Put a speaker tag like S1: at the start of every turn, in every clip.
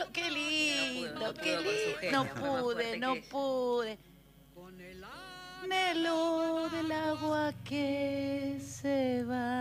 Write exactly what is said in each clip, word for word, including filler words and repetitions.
S1: lo, qué lindo,
S2: no pudo,
S1: qué
S2: no pudo
S1: lindo.
S2: con su genio,
S1: No
S2: fue más
S1: pude,
S2: fuerte
S1: no
S2: que ella.
S1: pude. Anhelo del agua que se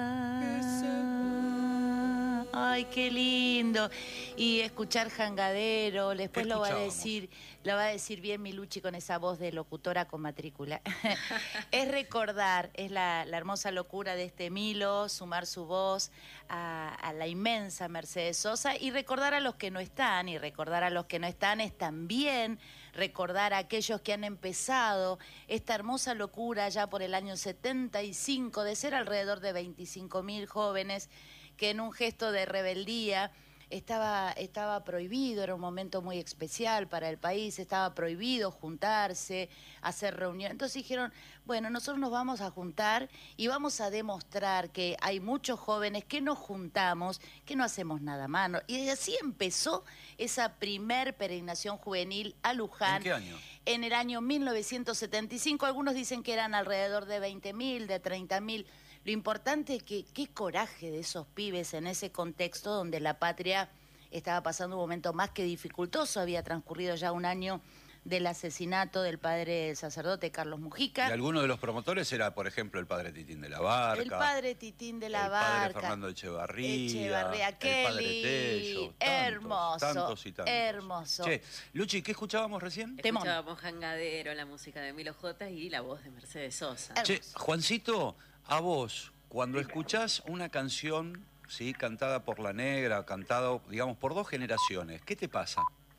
S1: va. Ay, qué lindo. Y escuchar Jangadero, después lo va a decir, lo va a decir bien Milucci con esa voz de locutora con matrícula. Es recordar, es la, la hermosa locura de este Milo, sumar su voz a, a la inmensa Mercedes Sosa y recordar a los que no están, y recordar a los que no están es también recordar a aquellos que han empezado esta hermosa locura ya por el año setenta y cinco, de ser alrededor de veinticinco mil jóvenes que en un gesto de rebeldía estaba, estaba prohibido, era un momento muy especial para el país, estaba prohibido juntarse, hacer reuniones. Entonces dijeron, bueno, nosotros nos vamos a juntar y vamos a demostrar que hay muchos jóvenes que nos juntamos, que no hacemos nada más. ¿No? Y así empezó esa primer peregrinación juvenil a Luján.
S3: ¿En qué año?
S1: En el año mil novecientos setenta y cinco, algunos dicen que eran alrededor de veinte mil, de treinta mil. Lo importante es que qué coraje de esos pibes en ese contexto donde la patria estaba pasando un momento más que dificultoso. Había transcurrido ya un año del asesinato del padre sacerdote Carlos Mujica.
S3: Y alguno de los promotores era, por ejemplo, el padre Titín de la Barca.
S1: El padre Titín de la
S3: el
S1: Barca.
S3: El padre Fernando Echevarría.
S1: Echevarría,
S3: el
S1: qué
S3: padre Tello. Tantos,
S1: hermoso,
S3: tantos y tantos.
S1: hermoso.
S3: Che, Luchi, ¿qué escuchábamos recién?
S2: Escuchábamos Jangadero, la música de Milo J y la voz de Mercedes Sosa.
S3: Che, Juancito, a vos, cuando escuchás una canción, ¿sí?, cantada por La Negra, cantada, digamos, por dos generaciones, ¿qué te pasa?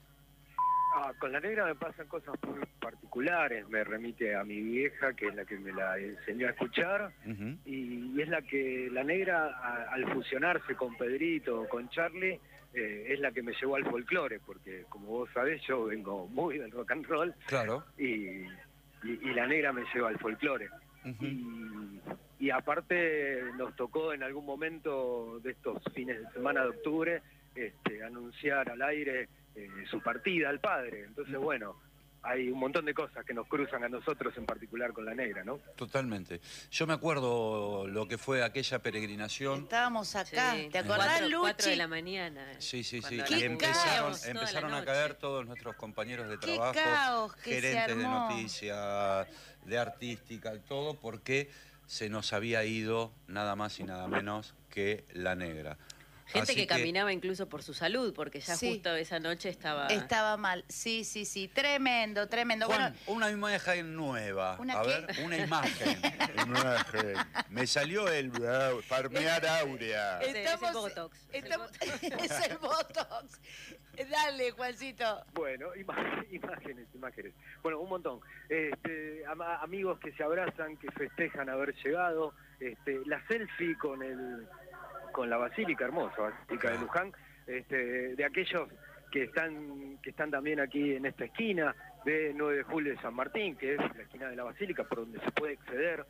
S4: Ah, con La Negra me pasan cosas muy particulares, me remite a mi vieja, que es la que me la enseñó a escuchar, uh-huh. y, y es la que, La Negra, a, al fusionarse con Pedrito, con Charlie, eh, es la que me llevó al folclore, porque como vos sabés, yo vengo muy del rock and roll,
S3: claro.
S4: y, y, y La Negra me lleva al folclore. Uh-huh. y, y aparte nos tocó en algún momento de estos fines de semana de octubre este, anunciar al aire eh, su partida al padre. Entonces, bueno, hay un montón de cosas que nos cruzan a nosotros, en particular con La Negra, ¿no?
S3: Totalmente. Yo me acuerdo lo que fue aquella peregrinación.
S1: Estábamos acá,
S2: sí.
S1: ¿te acordás, Luchi?
S2: Cuatro de la mañana.
S3: Sí, sí, sí.
S1: Y
S3: empezaron,
S1: caos,
S3: empezaron a caer todos nuestros compañeros de
S1: Qué
S3: trabajo,
S1: caos que
S3: gerentes
S1: se
S3: de
S1: armó.
S3: noticias, de artística, todo porque se nos había ido nada más y nada menos que La Negra.
S2: Gente
S3: Así
S2: que, que caminaba incluso por su salud, porque ya
S1: sí.
S2: justo esa noche estaba...
S1: Estaba mal, sí, sí, sí, tremendo, tremendo.
S3: Juan,
S1: bueno,
S3: una imagen nueva.
S1: ¿Una
S3: a
S1: qué?
S3: ver, una imagen. imagen. Me salió el farmear áurea.
S1: Estamos,
S2: es el Botox.
S1: Estamos, es el Botox. Dale, Juancito.
S4: Bueno, imágenes, imágenes. Bueno, un montón. Este, am amigos que se abrazan, que festejan haber llegado. Este, la selfie con el... con la Basílica, hermosa Basílica de Luján, este, de aquellos que están que están también aquí en esta esquina de nueve de julio de San Martín, que es la esquina de la Basílica, por donde se puede acceder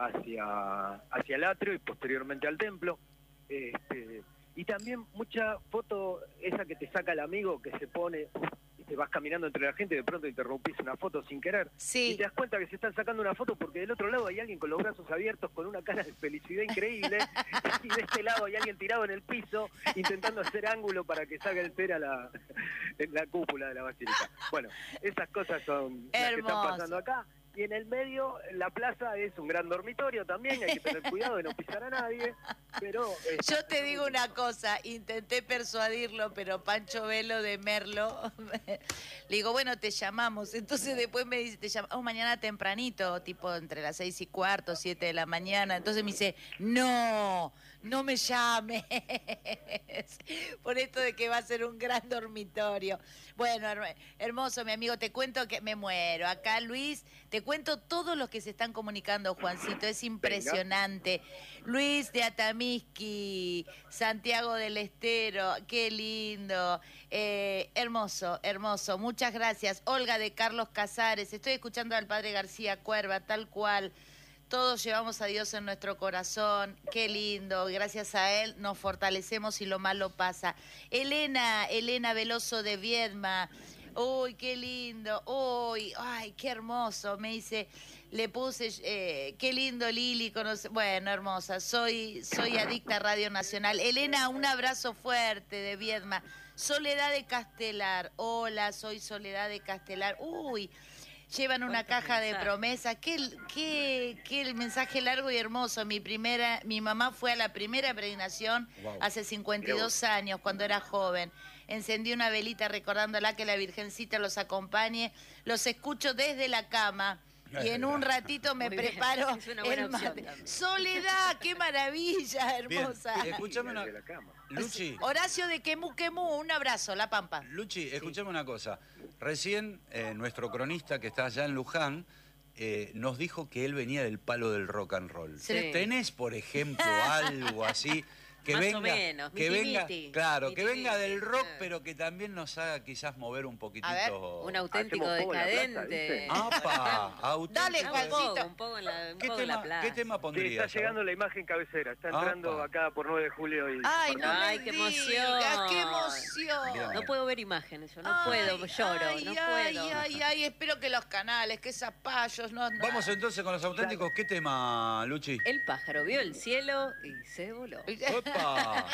S4: hacia, hacia el atrio y posteriormente al templo. Este, y también mucha foto, esa que te saca el amigo que se pone... te vas caminando entre la gente y de pronto interrumpís una foto sin querer.
S1: Sí.
S4: Y te das cuenta que se están sacando una foto porque del otro lado hay alguien con los brazos abiertos con una cara de felicidad increíble y de este lado hay alguien tirado en el piso intentando hacer ángulo para que salga el ser a la, en la cúpula de la basílica. Bueno, esas cosas son las que están pasando acá. Y en el medio, la plaza es un gran dormitorio también, hay que tener cuidado de no pisar a nadie, pero... Eh,
S1: Yo te digo una cosa, intenté persuadirlo, pero Pancho Velo de Merlo, le digo, bueno, te llamamos, entonces después me dice, te llamamos mañana tempranito, tipo entre las seis y cuarto, siete de la mañana, entonces me dice, no, no me llames, por esto de que va a ser un gran dormitorio. Bueno, hermoso, mi amigo, te cuento que me muero, acá Luis, te cuento todos los que se están comunicando, Juancito, es impresionante. Venga. Luis de Atamisqui, Santiago del Estero, qué lindo, eh, hermoso, hermoso, muchas gracias. Olga de Carlos Casares, estoy escuchando al padre García Cuerva, tal cual. Todos llevamos a Dios en nuestro corazón, qué lindo, gracias a Él nos fortalecemos y lo malo pasa. Elena, Elena Veloso de Viedma, uy, qué lindo, uy, ay, qué hermoso, me dice, le puse, eh, qué lindo Lili, conoce... bueno, hermosa, soy, soy adicta a Radio Nacional. Elena, un abrazo fuerte de Viedma, Soledad de Castelar. Hola, soy Soledad de Castelar. Uy, llevan una caja de promesas. Qué, qué, qué mensaje largo y hermoso. Mi primera, mi mamá fue a la primera peregrinación
S3: Wow.
S1: hace cincuenta y dos años, cuando era joven. Encendí una velita recordándola, que la Virgencita los acompañe. Los escucho desde la cama. Y en un ratito me
S2: Muy bien,
S1: preparo
S2: es una buena
S1: el
S2: opción
S1: mate.
S2: también.
S1: Soledad, qué maravilla, hermosa.
S3: Bien, escuchame una...
S4: De la cama.
S3: Luchi,
S1: Horacio de Quemú Quemú, un abrazo, La Pampa.
S3: Luchi, escuchame una cosa. Recién eh, nuestro cronista que está allá en Luján eh, nos dijo que él venía del palo del rock and roll.
S2: Sí.
S3: ¿Tenés, por ejemplo, algo así que
S2: Más o
S3: venga,
S2: menos,
S3: que
S2: miti,
S3: venga,
S2: miti.
S3: claro,
S2: Miti,
S3: que venga
S2: miti.
S3: del rock,
S2: Ah.
S3: pero que también nos haga quizás mover un poquitito?
S1: A ver,
S2: Un auténtico
S4: Hacemos poco en la plaza,
S2: decadente.
S4: ¿viste?
S3: ¡Apa! auténtico.
S1: Dale,
S2: Ah, un
S1: Juancito.
S2: poco, un poco en la, un
S3: ¿Qué
S2: poco en la
S3: tema,
S2: plaza.
S3: ¿Qué tema
S4: Sí,
S3: pondrías?
S4: está llegando la imagen cabecera, está
S3: Apa.
S4: entrando acá por nueve de julio y...
S1: Ay, no
S2: Ay,
S1: me
S2: qué
S1: digas,
S2: emoción.
S1: qué emoción.
S3: Bien.
S2: No puedo ver imágenes, yo no
S1: Ay,
S2: puedo, lloro,
S1: ay,
S2: no
S1: ay,
S2: puedo.
S1: Ay, ay, espero que los canales, que zapallos, no, no.
S3: Vamos entonces con los auténticos. ¿Qué tema, Luchi?
S2: El pájaro vio el cielo y se voló.
S3: ¡Opa!